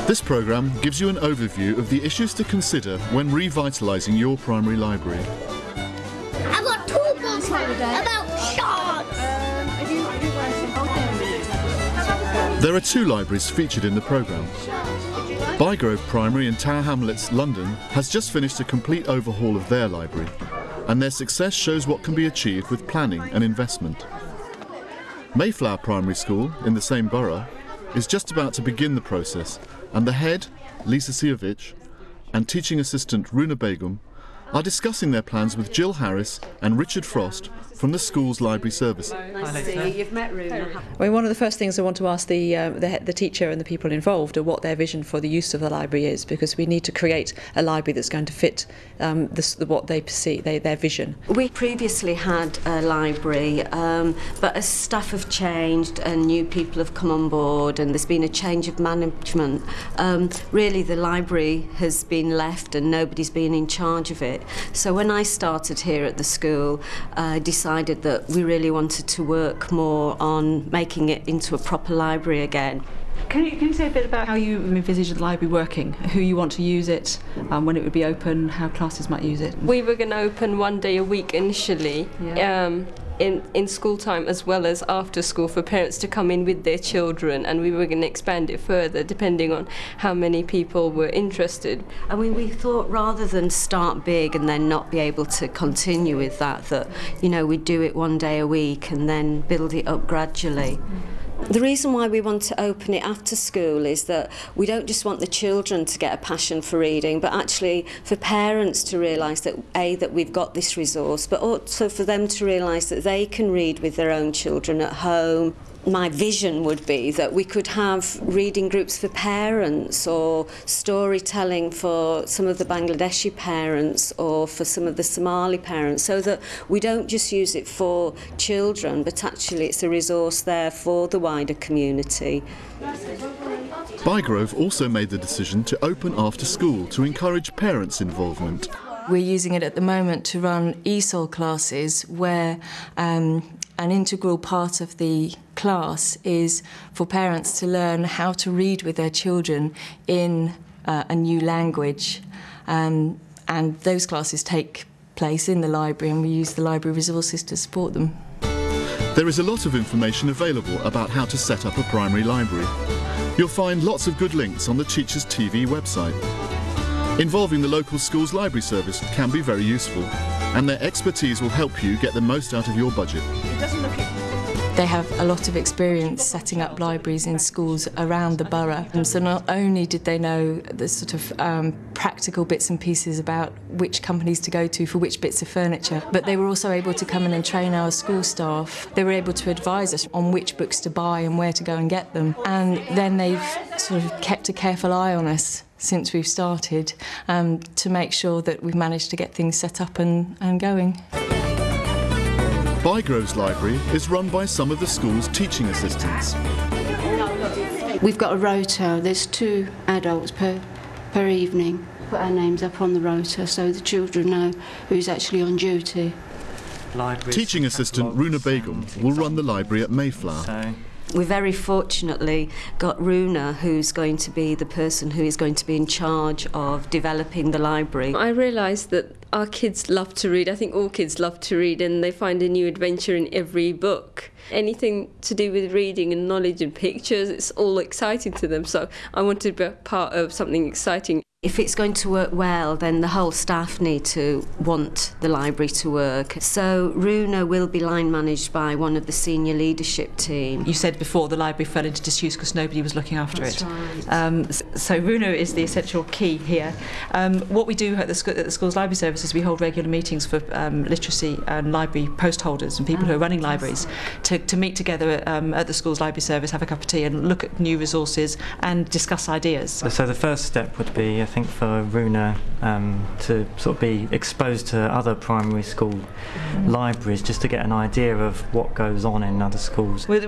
This programme gives you an overview of the issues to consider when revitalising your primary library. I've got 2 books about sharks! There are 2 libraries featured in the programme. Bygrove Primary in Tower Hamlets, London has just finished a complete overhaul of their library, and their success shows what can be achieved with planning and investment. Mayflower Primary School, in the same borough, is just about to begin the process, and the head, Lisa Siovic, and teaching assistant Runa Begum are discussing their plans with Jill Harris and Richard Frost from the school's library service. Nice to see you. You've met Runa. I mean, one of the first things I want to ask the teacher and the people involved are what their vision for the use of the library is, because we need to create a library that's going to fit what they perceive, their vision. We previously had a library, but as staff have changed and new people have come on board and there's been a change of management, really the library has been left and nobody's been in charge of it. So when I started here at the school, I decided that we really wanted to work more on making it into a proper library again. Can you say a bit about how you envisage the library working, who you want to use it, when it would be open, how classes might use it? We were going to open 1 day a week initially, in school time as well as after school, for parents to come in with their children, and we were going to expand it further depending on how many people were interested. I mean, we thought rather than start big and then not be able to continue with that, you know, we'd do it 1 day a week and then build it up gradually. The reason why we want to open it after school is that we don't just want the children to get a passion for reading, but actually for parents to realise that that we've got this resource, but also for them to realise that they can read with their own children at home. My vision would be that we could have reading groups for parents, or storytelling for some of the Bangladeshi parents or for some of the Somali parents, so that we don't just use it for children, but actually it's a resource there for the wider community. Bygrove also made the decision to open after school to encourage parents' involvement. We're using it at the moment to run ESOL classes, where an integral part of the class is for parents to learn how to read with their children in a new language. And those classes take place in the library, and we use the library resources to support them. There is a lot of information available about how to set up a primary library. You'll find lots of good links on the Teachers TV website. Involving the local school's library service can be very useful, and their expertise will help you get the most out of your budget. They have a lot of experience setting up libraries in schools around the borough, and so not only did they know the sort of practical bits and pieces about which companies to go to for which bits of furniture, but they were also able to come in and train our school staff. They were able to advise us on which books to buy and where to go and get them, and then they've sort of kept a careful eye on us since we've started, to make sure that we've managed to get things set up and going. Bygrove's library is run by some of the school's teaching assistants. We've got a rota. There's 2 adults per evening. Put our names up on the rota so the children know who's actually on duty. Teaching assistant Runa Begum will run the library at Mayflower. We very fortunately got Runa, who's going to be the person who is going to be in charge of developing the library. I realised that our kids love to read. I think all kids love to read, and they find a new adventure in every book. Anything to do with reading and knowledge and pictures, it's all exciting to them. So I wanted to be part of something exciting. If it's going to work well, then the whole staff need to want the library to work. So Runa will be line managed by one of the senior leadership team. You said before the library fell into disuse because nobody was looking after That's it. Right. So Runa is the essential key here. What we do at the school's library service is we hold regular meetings for literacy and library post holders and people who are running libraries to meet together at the school's library service, have a cup of tea and look at new resources and discuss ideas. So the first step would be, I think, for Runa to sort of be exposed to other primary school libraries, just to get an idea of what goes on in other schools.